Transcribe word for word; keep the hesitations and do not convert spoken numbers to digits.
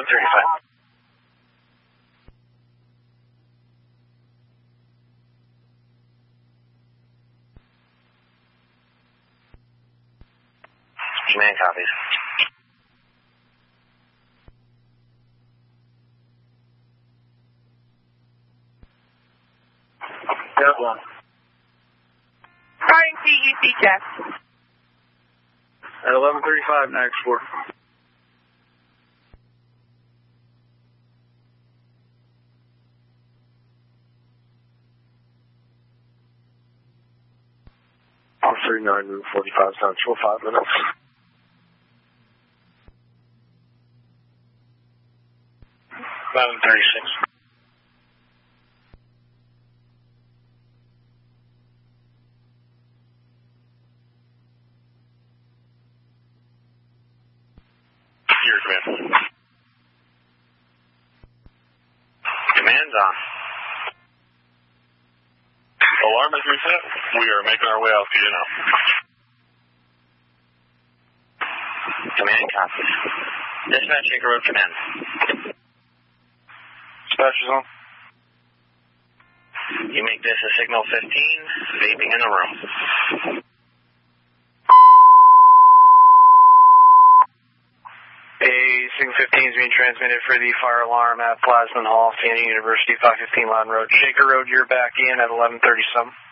thirty-five. Command copies. Got one. Starting T E C check. At eleven thirty-five, Niagara four. Officer nine, route forty-five, Central, five minutes. eleven thirty-six. Your command. Command's on. Alarm is reset. We are making our way out to you now. Command copies. Dispatch Shaker Road Command. Dispatcher's on. You make this a signal fifteen, vaping in the room. A signal fifteen is being transmitted for the fire alarm at Plasman Hall, Siena University, five fifteen Loudon Road. Shaker Road, you're back in at eleven thirty-seven.